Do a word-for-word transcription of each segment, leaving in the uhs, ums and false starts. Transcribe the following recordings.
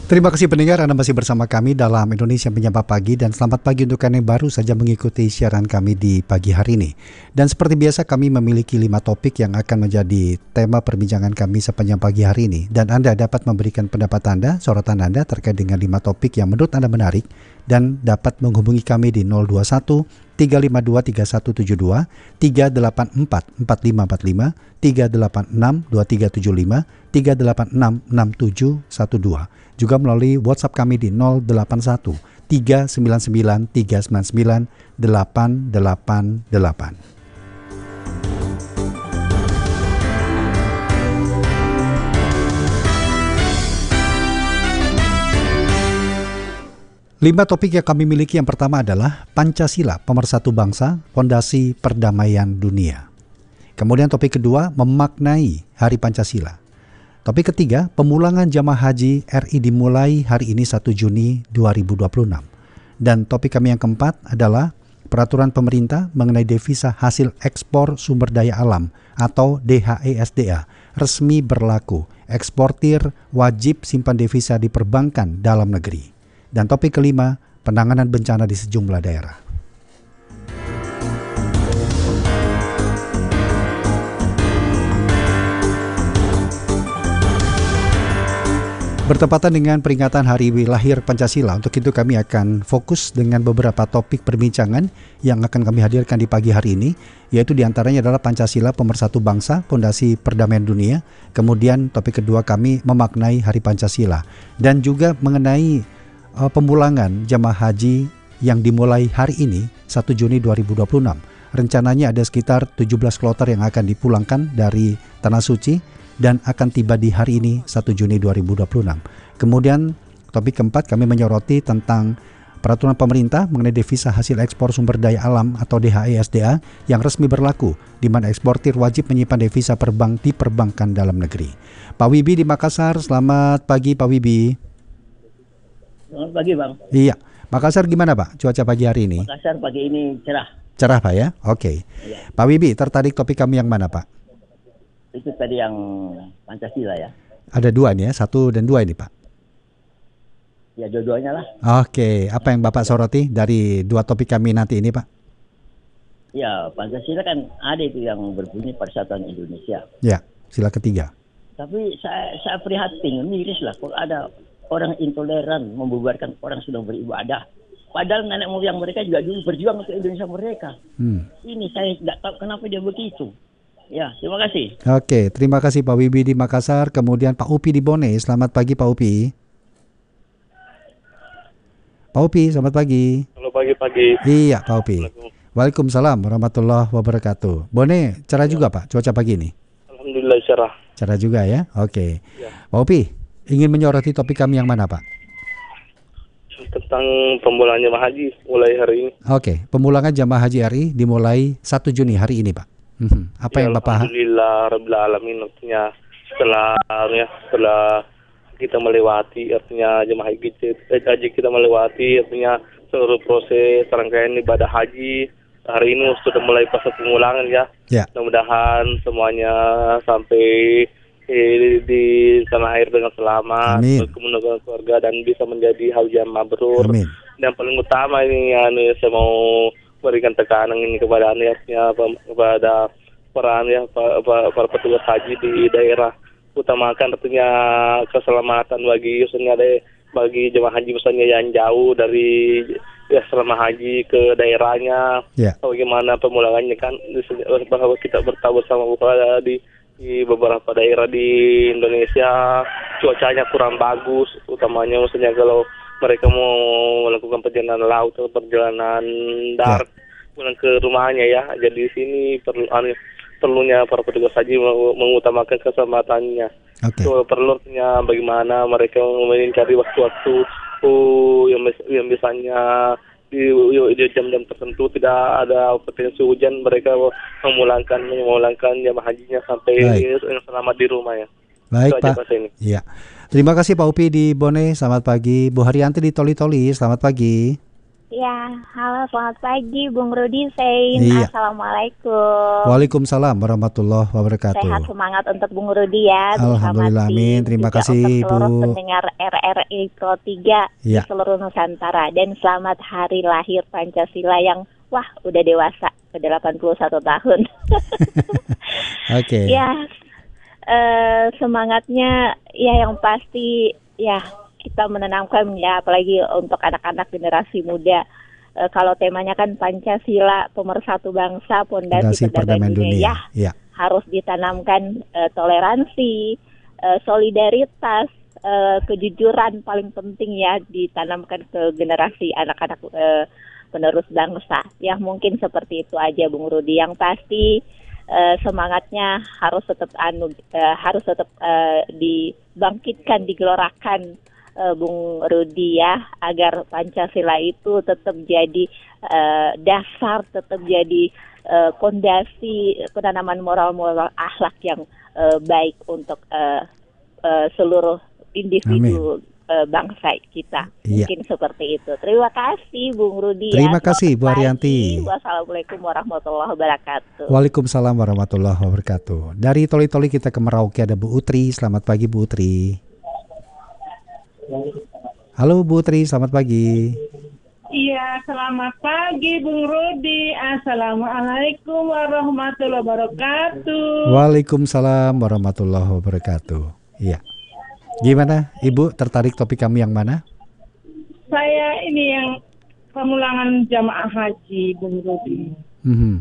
Terima kasih pendengar, Anda masih bersama kami dalam Indonesia Menyapa Pagi, dan selamat pagi untuk Anda yang baru saja mengikuti siaran kami di pagi hari ini. Dan seperti biasa kami memiliki lima topik yang akan menjadi tema perbincangan kami sepanjang pagi hari ini. Dan Anda dapat memberikan pendapat Anda, sorotan Anda terkait dengan lima topik yang menurut Anda menarik, dan dapat menghubungi kami di nol dua satu tiga lima dua tiga satu tujuh dua, tiga delapan empat empat lima empat lima, tiga delapan enam dua tiga tujuh lima, tiga delapan enam enam tujuh satu dua. Juga melalui WhatsApp kami di nol delapan satu tiga sembilan sembilan tiga sembilan sembilan delapan delapan delapan. Lima topik yang kami miliki, yang pertama adalah Pancasila, pemersatu bangsa, fondasi perdamaian dunia. Kemudian topik kedua, memaknai Hari Pancasila. Topik ketiga, pemulangan jamaah haji R I dimulai hari ini satu Juni dua ribu dua puluh enam. Dan topik kami yang keempat adalah peraturan pemerintah mengenai devisa hasil ekspor sumber daya alam atau D H E S D A resmi berlaku. Eksportir wajib simpan devisa di perbankan dalam negeri. Dan topik kelima, penanganan bencana di sejumlah daerah. Bertepatan dengan peringatan Hari Lahir Pancasila, untuk itu kami akan fokus dengan beberapa topik perbincangan yang akan kami hadirkan di pagi hari ini, yaitu diantaranya adalah Pancasila, pemersatu bangsa, fondasi perdamaian dunia. Kemudian topik kedua kami memaknai Hari Pancasila, dan juga mengenai uh, pemulangan jamaah haji yang dimulai hari ini satu Juni dua ribu dua puluh enam. Rencananya ada sekitar tujuh belas kloter yang akan dipulangkan dari Tanah Suci dan akan tiba di hari ini satu Juni dua ribu dua puluh enam. Kemudian topik keempat kami menyoroti tentang peraturan pemerintah mengenai devisa hasil ekspor sumber daya alam atau D H E S D A yang resmi berlaku, di mana eksportir wajib menyimpan devisa perbank di perbankan dalam negeri. Pak Wibi di Makassar, selamat pagi Pak Wibi. Selamat pagi Bang. Iya, Makassar gimana Pak cuaca pagi hari ini? Makassar pagi ini cerah. Cerah Pak ya? Oke. Iya. Pak Wibi, tertarik topik kami yang mana Pak? Itu tadi yang Pancasila ya. Ada dua nih ya, satu dan dua ini Pak. Ya dua-duanya lah. Oke, apa yang Bapak soroti dari dua topik kami nanti ini Pak? Ya, Pancasila kan ada itu yang berbunyi Persatuan Indonesia. Ya, sila ketiga. Tapi saya saya prihatin, miris lah kalau ada orang intoleran membubarkan orang sedang beribadah. Padahal nenek moyang mereka juga dulu berjuang untuk Indonesia mereka. Hmm. Ini saya tidak tahu kenapa dia begitu. Ya, terima kasih. Oke, terima kasih Pak Wibi di Makassar. Kemudian Pak Upi di Bone. Selamat pagi Pak Upi. Pak Upi, selamat pagi. Halo pagi-pagi. Iya Pak Upi. Waalaikumsalam warahmatullahi wabarakatuh. Bone, cerah ya. Juga Pak cuaca pagi ini? Alhamdulillah cerah. Cerah juga ya? Oke. Ya. Pak Upi, ingin menyoroti topik kami yang mana Pak? Tentang pemulangan jamaah haji mulai hari ini. Oke, pemulangan jamaah haji R I dimulai satu Juni hari ini Pak. Hmm, apa ya, yang Bapak? Alhamdulillah Rabbil Alamin, artinya setelah ya setelah kita melewati artinya jemaah haji, eh, haji kita melewati artinya seluruh proses rangkaian ibadah haji, hari ini sudah mulai fase pemulangan ya. Ya. Mudah-mudahan semuanya sampai eh, di tanah air dengan selamat, bertemu dengan keluarga dan bisa menjadi haji yang mabrur. Amin. Dan paling utama ini ya, anu, saya mau berikan tekanan ini kepada anaknya, kepada para ya, para, para petugas haji di daerah, utamakan artinya keselamatan bagi misalnya bagi jemaah haji misalnya yang jauh dari ya selama haji ke daerahnya. Yeah. Bagaimana pemulangannya kan bahwa kita bertahu bersama di di beberapa daerah di Indonesia cuacanya kurang bagus, utamanya misalnya kalau mereka mau melakukan perjalanan laut atau perjalanan darat ya. Pulang ke rumahnya ya. Jadi di sini perlu perlunya para petugas haji mengutamakan kesempatan-nya. Okay. So, perlunya bagaimana mereka mencari waktu-waktu uh, yang yang misalnya di, di jam-jam tertentu tidak ada potensi hujan, mereka memulangkan memulangkan jamaah hajinya sampai Baik. selamat di rumah ya. Baik Pak. Iya. Terima kasih Pak Upi di Bone. Selamat pagi. Bu Haryanti di Toli-Toli. Selamat pagi. Ya, halo selamat pagi Bung Rudi Sein. Iya. Assalamualaikum. Waalaikumsalam warahmatullahi wabarakatuh. Sehat semangat untuk Bung Rudi ya. Alhamdulillah, amin. Terima juga kasih, untuk seluruh Bu. pendengar R R I Pro tiga Iya. di seluruh Nusantara. Dan selamat hari lahir Pancasila yang wah udah dewasa ke delapan puluh satu tahun. Oke. Ya, eh, semangatnya ya yang pasti ya kita menanamkan ya, apalagi untuk anak-anak generasi muda. E, kalau temanya kan Pancasila, pemersatu bangsa, pondasi perdamaian dunia, ya ya. harus ditanamkan e, toleransi, e, solidaritas, e, kejujuran paling penting ya ditanamkan ke generasi anak-anak e, penerus bangsa. Ya mungkin seperti itu aja Bung Rudi. Yang pasti e, semangatnya harus tetap anu e, harus tetap e, dibangkitkan, digelorakan, Uh, Bung Rudi ya, agar Pancasila itu tetap jadi uh, dasar, tetap jadi pondasi uh, penanaman moral-moral akhlak yang uh, baik untuk uh, uh, seluruh individu uh, bangsa kita. Iya. Mungkin seperti itu. Terima kasih Bung Rudi. Terima ya. kasih Bu Ariyanti. Wassalamualaikum warahmatullahi wabarakatuh. Waalaikumsalam warahmatullahi wabarakatuh. Dari Toli-Toli kita ke Merauke ada Bu Utri. Selamat pagi Bu Utri. Halo Bu Tri, selamat pagi. Iya, selamat pagi Bung Rudi. Assalamualaikum warahmatullahi wabarakatuh. Waalaikumsalam warahmatullahi wabarakatuh. Iya. Gimana Ibu, tertarik topik kami yang mana? Saya ini yang pemulangan jamaah haji Bung Rudi. Mm-hmm.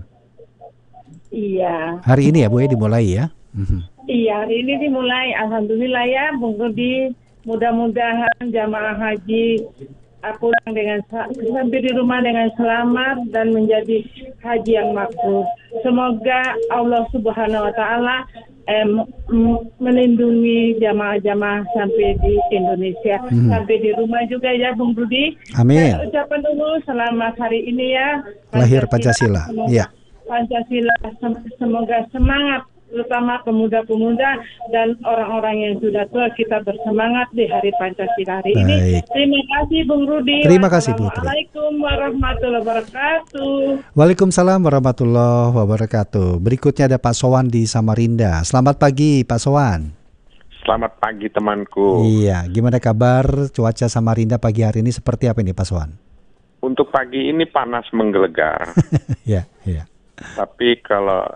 Iya. Hari ini ya Bu ya dimulai ya? Mm-hmm. Iya, hari ini dimulai. Alhamdulillah ya Bung Rudi. Mudah-mudahan jamaah haji pulang dengan sampai di rumah dengan selamat dan menjadi haji yang makbul. Semoga Allah Subhanahu wa taala eh, melindungi jamaah-jamaah sampai di Indonesia, hmm. sampai di rumah juga ya Bung Rudi. Amin. Saya ucapkan dulu selamat hari ini ya. Pancasila, lahir Pancasila. Iya. Pancasila semoga semangat, terutama pemuda-pemuda dan orang-orang yang sudah tua, kita bersemangat di hari Pancasila hari Baik. ini. Terima kasih Bung Rudi. Terima kasih Bu Tri. Assalamualaikum warahmatullahi wabarakatuh. Waalaikumsalam warahmatullahi wabarakatuh. Berikutnya ada Pak Sowan di Samarinda. Selamat pagi Pak Sowan. Selamat pagi temanku. Iya, gimana kabar cuaca Samarinda pagi hari ini seperti apa ini Pak Sowan? Untuk pagi ini panas menggelegar. Iya, iya. Tapi kalau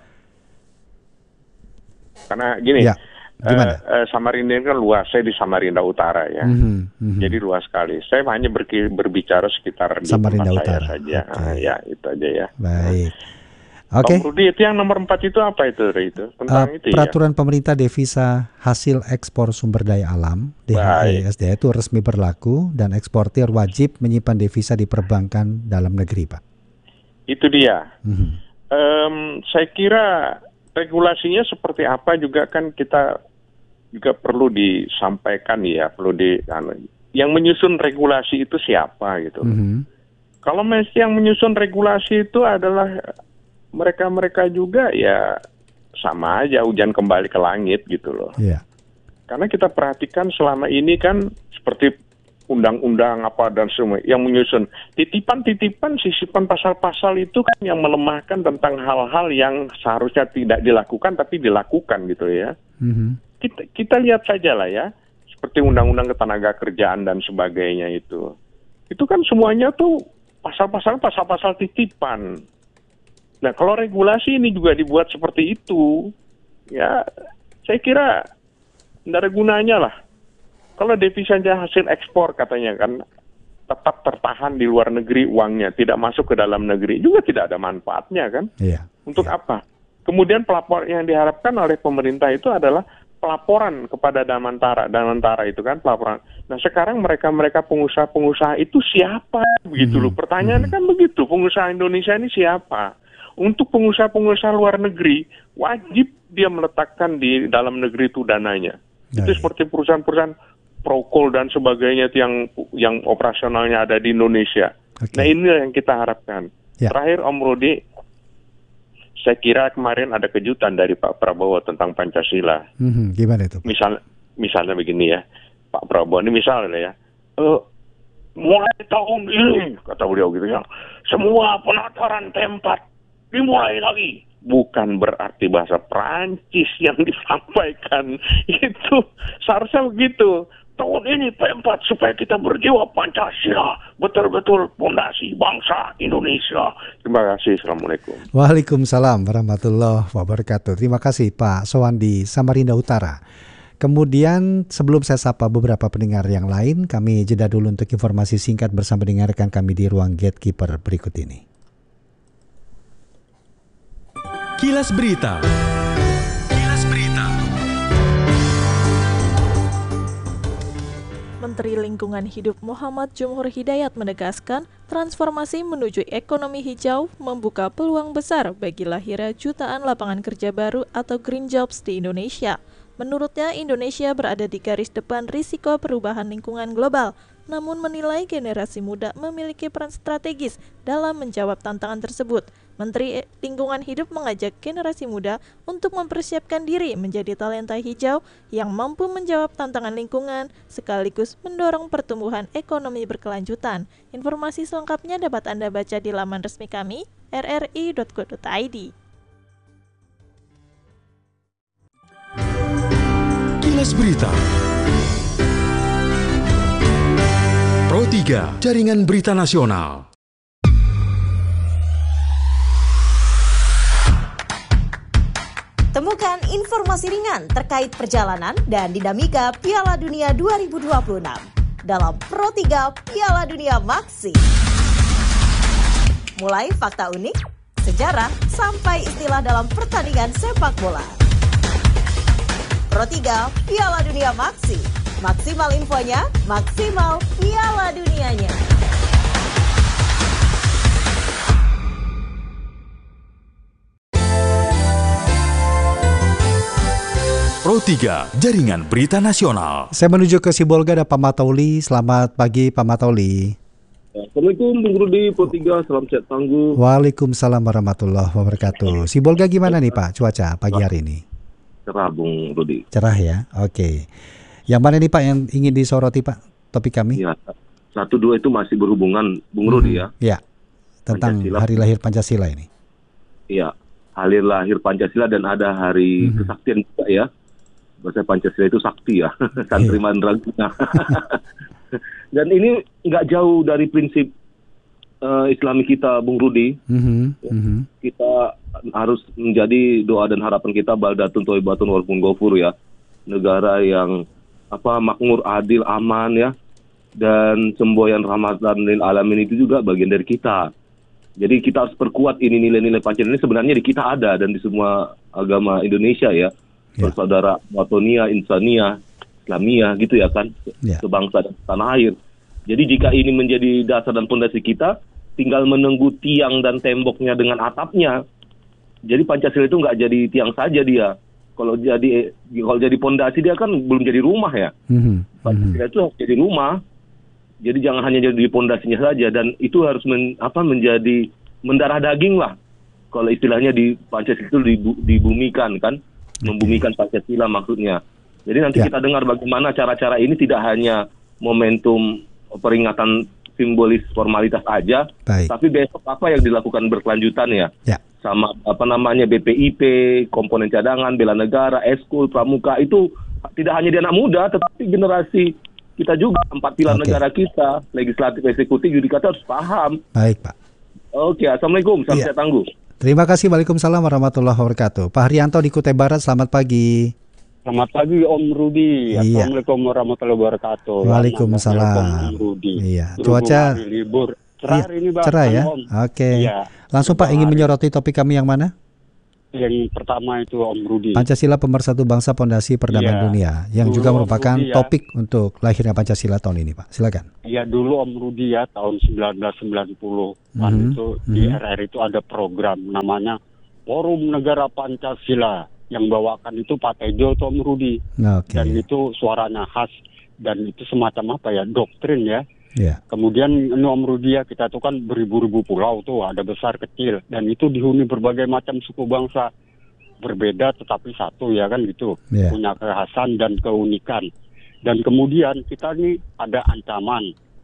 karena gini, ya, gimana? Uh, uh, Samarinda ini kan luas, saya di Samarinda Utara ya, mm-hmm, mm-hmm. jadi luas sekali. Saya hanya ber- berbicara sekitar Samarinda di tempat Utara. saya saja, okay. uh, ya itu aja ya. Baik. Oke. Okay. Om Rudi, itu yang nomor empat itu apa itu? Itu tentang uh, itu peraturan ya? pemerintah devisa hasil ekspor sumber daya alam D H E S D itu resmi berlaku dan eksportir wajib menyimpan devisa di perbankan dalam negeri, Pak. Itu dia. Mm-hmm. Um, saya kira regulasinya seperti apa juga kan kita juga perlu disampaikan ya, perlu di yang menyusun regulasi itu siapa gitu. Mm-hmm. Kalau mesti yang menyusun regulasi itu adalah mereka-mereka juga ya sama aja hujan kembali ke langit gitu loh. Yeah. Karena kita perhatikan selama ini kan seperti undang-undang apa dan semua yang menyusun titipan-titipan sisipan pasal-pasal itu kan yang melemahkan tentang hal-hal yang seharusnya tidak dilakukan tapi dilakukan gitu ya. Mm-hmm. Kita kita lihat saja lah ya, seperti undang-undang ketenaga kerjaan dan sebagainya itu. Itu kan semuanya tuh pasal-pasal pasal-pasal titipan. Nah, kalau regulasi ini juga dibuat seperti itu, ya saya kira tidak ada gunanya lah. Kalau devisanya hasil ekspor katanya kan tetap tertahan di luar negeri uangnya, tidak masuk ke dalam negeri, juga tidak ada manfaatnya kan? Iya. Untuk iya. apa? Kemudian pelapor yang diharapkan oleh pemerintah itu adalah pelaporan kepada Damantara, Damantara itu kan pelaporan. Nah sekarang mereka-mereka pengusaha-pengusaha itu siapa? Begitu hmm. loh. Pertanyaannya hmm. kan begitu, pengusaha Indonesia ini siapa? Untuk pengusaha-pengusaha luar negeri, wajib dia meletakkan di dalam negeri itu dananya. Nah, itu iya. seperti perusahaan-perusahaan Prokol dan sebagainya itu yang yang operasionalnya ada di Indonesia. Okay. Nah ini yang kita harapkan. Ya. Terakhir Om Rudi, saya kira kemarin ada kejutan dari Pak Prabowo tentang Pancasila. Mm-hmm. Gimana itu? Misal, misalnya begini ya, Pak Prabowo ini misalnya ya, uh, mulai tahun ini, kata beliau gitu ya, semua penataran tempat dimulai lagi. Bukan berarti bahasa Perancis yang disampaikan. Itu seharusnya begitu. Tahun ini P empat supaya kita berjiwa Pancasila, betul-betul fondasi bangsa Indonesia. Terima kasih. Assalamualaikum. Waalaikumsalam warahmatullahi wabarakatuh. Terima kasih Pak Sowandi Samarinda Utara. Kemudian sebelum saya sapa beberapa pendengar yang lain, kami jeda dulu untuk informasi singkat bersama dengan rekan kami di ruang Gatekeeper berikut ini. Kilas Berita. Kilas Berita. Menteri Lingkungan Hidup Muhammad Jumhur Hidayat menegaskan, transformasi menuju ekonomi hijau membuka peluang besar bagi lahirnya jutaan lapangan kerja baru atau green jobs di Indonesia. Menurutnya, Indonesia berada di garis depan risiko perubahan lingkungan global, namun menilai generasi muda memiliki peran strategis dalam menjawab tantangan tersebut. Menteri Lingkungan Hidup mengajak generasi muda untuk mempersiapkan diri menjadi talenta hijau yang mampu menjawab tantangan lingkungan sekaligus mendorong pertumbuhan ekonomi berkelanjutan. Informasi selengkapnya dapat Anda baca di laman resmi kami r r i dot co dot i d. Kilas Berita. Pro tiga, Jaringan Berita Nasional. Temukan informasi ringan terkait perjalanan dan dinamika Piala Dunia dua ribu dua puluh enam dalam Pro tiga Piala Dunia Maxi. Mulai fakta unik, sejarah, sampai istilah dalam pertandingan sepak bola. Pro tiga Piala Dunia Maxi. Maksimal infonya, maksimal Piala Dunianya. Pro tiga, Jaringan Berita Nasional. Saya menuju ke Sibolga, ada Pak Matauli. Selamat pagi Pak Matauli. Assalamualaikum Bung Rudi, Pro tiga, salam sehat tangguh. Waalaikumsalam warahmatullahi wabarakatuh. Sibolga gimana nih Pak cuaca pagi hari ini? Cerah Bung Rudi. Cerah ya, oke. Yang mana nih Pak yang ingin disoroti Pak topik kami? Ya, satu dua itu masih berhubungan Bung hmm, Rudi ya. Ya, tentang Pancasila. Hari lahir Pancasila ini. Iya, hari lahir Pancasila dan ada hari hmm. kesaktian juga ya. Bahasa Pancasila itu sakti ya, santri yeah. mandraguna. Dan ini nggak jauh dari prinsip uh, Islami kita, Bung Rudi. Mm-hmm. Mm-hmm. Kita harus menjadi doa dan harapan kita baldatun thayyibatun walaupun ghafur ya, negara yang apa makmur, adil, aman ya, dan semboyan rahmatan lil alamin itu juga bagian dari kita. Jadi kita harus perkuat ini nilai-nilai Pancasila ini sebenarnya di kita ada dan di semua agama Indonesia ya. Yeah. Bersaudara, watonia, insania, Islamia gitu ya kan, yeah. sebangsa dan tanah air. Jadi jika ini menjadi dasar dan fondasi kita, tinggal menunggu tiang dan temboknya dengan atapnya. Jadi Pancasila itu nggak jadi tiang saja dia. Kalau jadi kalau jadi fondasi dia kan belum jadi rumah ya. Mm-hmm. Pancasila itu harus jadi rumah. Jadi jangan hanya jadi fondasinya saja, dan itu harus men, apa menjadi mendarah daging lah. Kalau istilahnya di Pancasila itu dibumikan kan. Membumikan Pancasila maksudnya. Jadi nanti ya. kita dengar bagaimana cara-cara ini tidak hanya momentum peringatan simbolis formalitas aja, Baik. tapi besok apa yang dilakukan berkelanjutan ya. ya. Sama apa namanya B P I P, komponen cadangan, bela negara, eskul, pramuka itu tidak hanya di anak muda, tetapi generasi kita juga, empat pilar okay. negara kita, legislatif, eksekutif, yudikatif harus paham. Baik Pak. Oke, Assalamualaikum, salam sehat tangguh. Terima kasih. Waalaikumsalam warahmatullahi wabarakatuh. Pak Haryanto di Kutai Barat, selamat pagi. Selamat pagi Om Rudi. Iya. Assalamualaikum warahmatullahi wabarakatuh. Waalaikumsalam. Om Rudi. Iya. Cuaca libur. Cerah iya, ini Bang. Cerah ya. Oke. Okay. Iya. Langsung Pak, ingin menyoroti topik kami yang mana? Yang pertama itu Om Rudi. Pancasila Pemersatu Bangsa Pondasi Perdamaian ya. Dunia, yang dulu juga merupakan Rudi, ya. topik untuk lahirnya Pancasila tahun ini, Pak. Silakan. Iya, dulu Om Rudi ya, tahun sembilan belas sembilan puluh kan mm-hmm. itu mm-hmm. di R R itu ada program namanya Forum Negara Pancasila, yang bawakan itu Pak Tejo Om Rudi. Okay. Dan itu suaranya khas dan itu semacam apa ya, doktrin ya. Yeah. Kemudian ini Om Rudi ya, kita tuh kan beribu-ribu pulau tuh, ada besar kecil, dan itu dihuni berbagai macam suku bangsa, berbeda tetapi satu ya kan gitu, yeah. punya kekhasan dan keunikan. Dan kemudian kita ini ada ancaman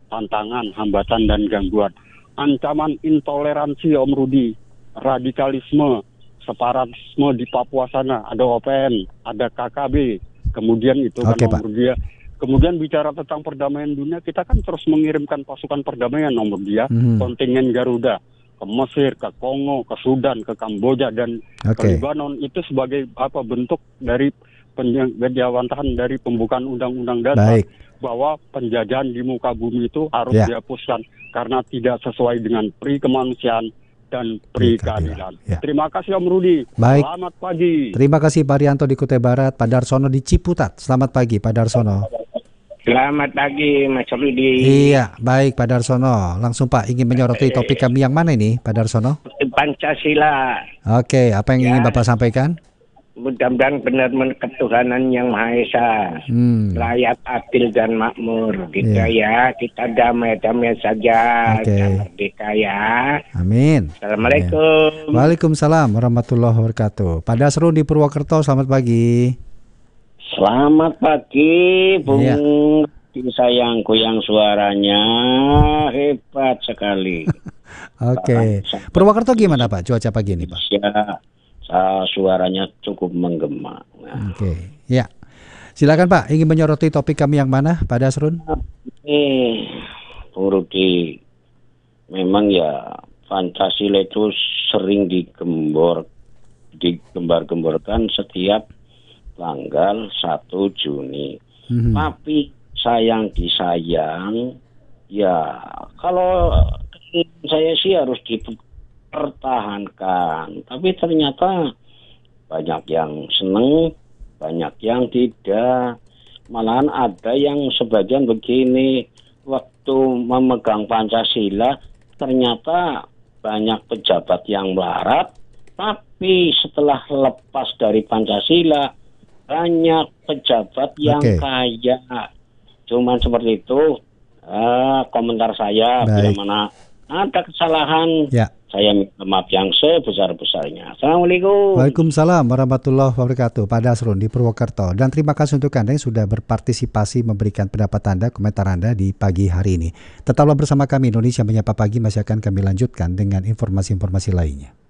tantangan, hambatan, dan gangguan. Ancaman intoleransi, Om Rudi, radikalisme, separatisme di Papua sana, ada O P N, ada K K B, kemudian itu Oke, kan Om Rudi ya. Kemudian bicara tentang perdamaian dunia, kita kan terus mengirimkan pasukan perdamaian, Om Rudi ya, hmm. kontingen Garuda ke Mesir, ke Kongo, ke Sudan, ke Kamboja, dan okay. ke Lebanon. Itu sebagai apa bentuk dari penjawantahan dari pembukaan undang-undang dasar. Baik. Bahwa penjajahan di muka bumi itu harus yeah. dihapuskan karena tidak sesuai dengan pri kemanusiaan dan pri keadilan. Ya. Terima kasih Om Rudi. Baik. Selamat pagi. Terima kasih Pak Rianto di Kutai Barat, Pak Darsono di Ciputat. Selamat pagi Pak Darsono. Selamat pagi Mas Rudi. Iya, baik Pak Darsono. Langsung Pak ingin menyoroti topik kami yang mana ini Pak Darsono? Pancasila. Oke, apa yang ingin ya. Bapak sampaikan? Mudah-mudahan benar-benar ketuhanan yang Maha Esa, hmm. rakyat adil dan makmur, gitu yeah. ya. Kita damai-damai saja, okay. merdeka ya. Amin. Assalamualaikum. Amin. Waalaikumsalam warahmatullahi wabarakatuh. Pak Dasrun di Purwokerto, selamat pagi. Selamat pagi, Bung yeah. sayangku yang suaranya hebat sekali. Oke. Okay. Purwokerto gimana Pak? Cuaca pagi ini Pak? Ya. Uh, suaranya cukup menggema. Nah. Oke, okay. ya. Silakan Pak, ingin menyoroti topik kami yang mana, Pak Dasrun? Eh, Bung Rudi, memang ya Pancasila itu sering digembor, digembar-gemborkan setiap tanggal satu Juni. Mm-hmm. Tapi sayang disayang, ya kalau saya sih harus di pertahankan, tapi ternyata banyak yang seneng, banyak yang tidak. Malahan ada yang sebagian begini, waktu memegang Pancasila ternyata banyak pejabat yang melarat, tapi setelah lepas dari Pancasila banyak pejabat yang okay. kaya. Cuman seperti itu uh, komentar saya. Bila mana ada kesalahan, ya. Saya minta maaf yang sebesar-besarnya. Assalamualaikum. Waalaikumsalam warahmatullahi wabarakatuh. Pak Dasrun di Purwokerto. Dan terima kasih untuk Anda yang sudah berpartisipasi memberikan pendapat Anda, komentar Anda di pagi hari ini. Tetaplah bersama kami, Indonesia Menyapa Pagi masih akan kami lanjutkan dengan informasi-informasi lainnya.